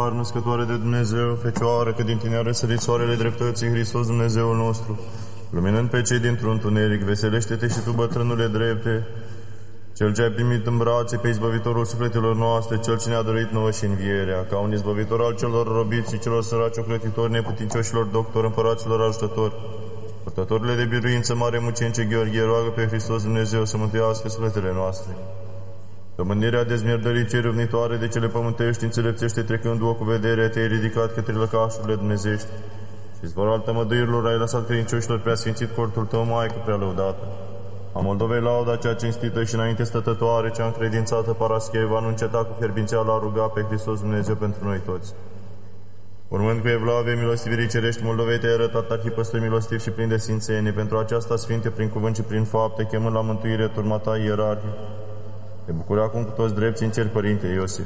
mare, născătoare de Dumnezeu, Fecioară, că din tine a răsărit soarele dreptății, Hristos Dumnezeul nostru. Luminând pe cei dintr-un întuneric, veselește-te și tu, bătrânule drepte, Cel ce ai primit în brațe pe izbăvitorul sufletelor noastre, Cel ce ne-a dorit nouă și învierea, ca un izbăvitor al celor robiți și celor săraci, ocrătitori, neputincioșilor, doctori, împăraților, ajutători. Purtătorile de biruință, mare mucenice Gheorghe, roagă pe Hristos Dumnezeu să mântuiască sufletele noastre. Domândirea dezmierdării ceruvnitoare de cele pământești, înțelepțește trecând o cu vederea, te-ai ridicat către lăcașurile dumnezești. Și zbor al tămăduirilor ai lăsat credincioșilor prea sfințit cortul tău, Maică prea lăudată. A Moldovei lauda cea cinstită și înainte stătătoare, cea încredințată Parascheva, nu înceta cu fierbințeală a ruga pe Hristos Dumnezeu pentru noi toți. Urmând cu evlavie milostivirii cerești, Moldovei te-ai arătat arhipăstări milostiv și plin de sfințenie, pentru aceasta sfinte, prin cuvânt și prin fapte, chemând la mântuire turma ta ierarhie. Te bucuri acum cu toți drepți în cer, Părinte Iosif.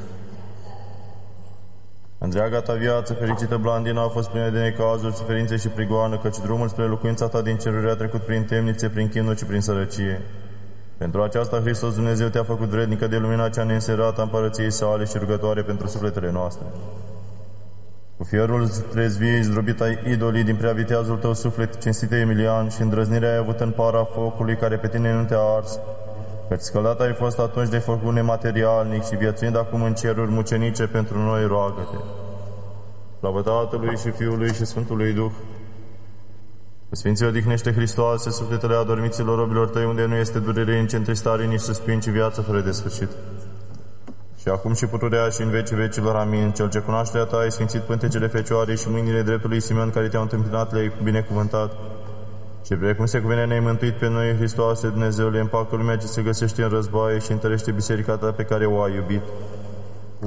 Întreaga ta viață, fericită Blandina, a fost plină de necazuri, suferințe și prigoană, căci drumul spre locuința ta din ceruri a trecut prin temnițe, prin chinuri și prin sărăcie. Pentru aceasta Hristos Dumnezeu te-a făcut vrednică de lumina cea neînserată a împărăției sale și rugătoare pentru sufletele noastre. Cu fierul trezviei zdrobit ai idolii din preaviteazul tău suflet, cinstite Emilian, și îndrăznirea ai avut în para focului care pe tine nu te-a ars, căci scăldat ai fost atunci de focul nematerialnic și viețuind acum în ceruri mucenice pentru noi, roagă-te. Slavă Tatălui și Fiului și Sfântului Duh. Cu Sfinții odihnește Hristoase sufletele adormiților robilor tăi, unde nu este durere, nici întristare, nici suspin, ci viață fără de sfârșit. Și acum și pururea și în vecii vecilor, amin. Cel ce cunoașterea ta ai sfințit pântecele Fecioarei și mâinile dreptului Simeon care te-au întâmpinat, le-ai binecuvântat. Și precum se cuvine, ne-ai mântuit pe noi, Hristoase, Dumnezeule, împacă lumea ce se găsește în războaie și întărește biserica ta pe care o ai iubit.